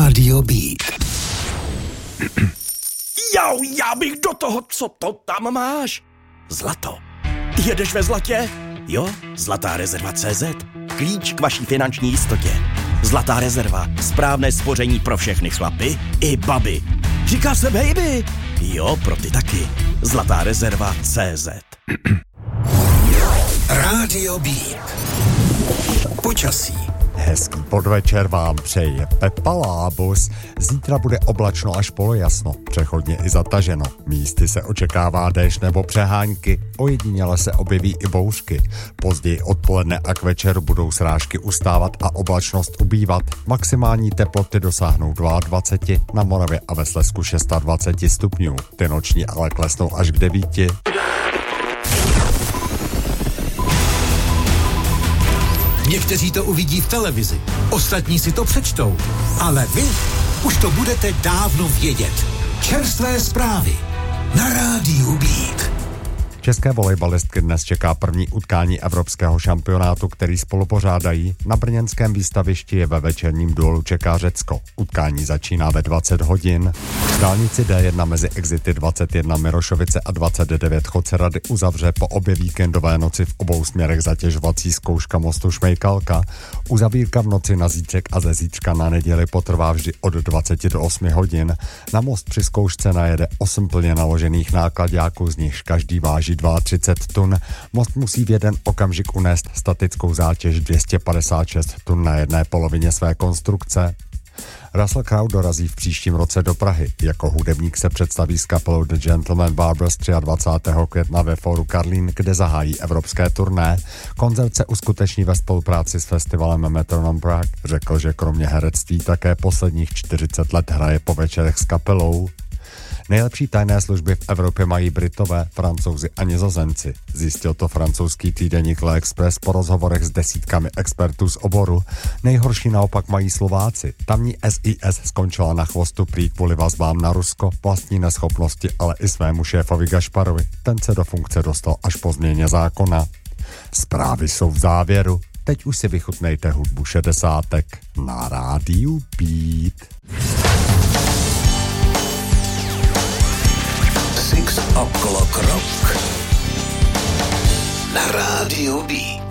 Rádio Beat. Jau, já bych do toho, co to tam máš? Zlato. Jedeš ve zlatě? Jo, Zlatá rezerva CZ. Klíč k vaší finanční jistotě. Zlatá rezerva. Správné spoření pro všechny chlapy i baby. Říká se baby. Jo, pro ty taky. Zlatá rezerva CZ. Rádio Beat. Počasí. Hezký podvečer vám přeje Pepa Lábus. Zítra bude oblačno až polojasno, přechodně i zataženo. Místy se očekává déšť nebo přehánky, ojediněle se objeví i bouřky. Později odpoledne a k večeru budou srážky ustávat a oblačnost ubývat. Maximální teploty dosáhnou 22, na Moravě a ve Slezsku 26 stupňů. Ty noční ale klesnou až k 9. Někteří to uvidí v televizi, ostatní si to přečtou, ale vy už to budete dávno vědět. Čerstvé zprávy na Rádiu Beat. České volejbalistky dnes čeká první utkání evropského šampionátu, který spolupořádají. Na brněnském výstavišti je ve večerním duelu čeká Řecko. Utkání začíná ve 20 hodin. Dálnici D1 mezi exity 21 Mirošovice a 29 Chocerady uzavře po obě víkendové noci v obou směrech zatěžovací zkouška mostu Šmejkalka. Uzavírka v noci na zítřek a ze zítřka na neděli potrvá vždy od 20 do 8 hodin. Na most při zkoušce najede 8 plně naložených náklaďáků, z nichž každý váží 32 tun. Most musí v jeden okamžik unést statickou zátěž 256 tun na jedné polovině své konstrukce. Russell Crowe dorazí v příštím roce do Prahy. Jako hudebník se představí s kapelou The Gentleman Barbers 23. května ve Fóru Karlín, kde zahájí evropské turné. Koncert se uskuteční ve spolupráci s festivalem Metronome Prague. Řekl, že kromě herectví také posledních 40 let hraje po večerech s kapelou. Nejlepší tajné služby v Evropě mají Britové, Francouzi a Nizozemci. Zjistil to francouzský týdeník Le Express po rozhovorech s desítkami expertů z oboru. Nejhorší naopak mají Slováci. Tamní SIS skončila na chvostu prý kvůli vazbám na Rusko, vlastní neschopnosti, ale i svému šéfovi Gašparovi. Ten se do funkce dostal až po změně zákona. Zprávy jsou v závěru. Teď už si vychutnejte hudbu 60 na Rádiu Beat. Six O'Clock Rock na Rádiu Beat.